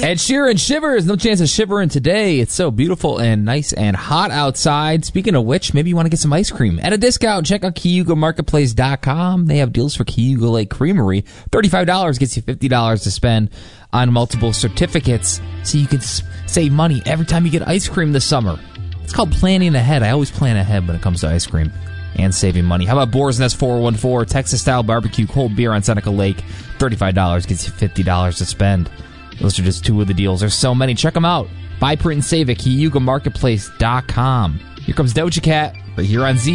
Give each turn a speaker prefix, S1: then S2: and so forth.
S1: Ed Sheeran shivers. No chance of shivering today. It's so beautiful and nice and hot outside. Speaking of which, maybe you want to get some ice cream at a discount. Check out CayugaMarketplace.com. They have deals for Cayuga Lake Creamery. $35 gets you $50 to spend on multiple certificates, so you can save money every time you get ice cream this summer. It's called planning ahead. I always plan ahead when it comes to ice cream and saving money. How about Boar's Nest 414, Texas-style barbecue, cold beer on Seneca Lake? $35 gets you $50 to spend. Those are just two of the deals. There's so many. Check them out. Buy, print, and save at CayugaMarketplace.com. Here comes Doja Cat right here on Z.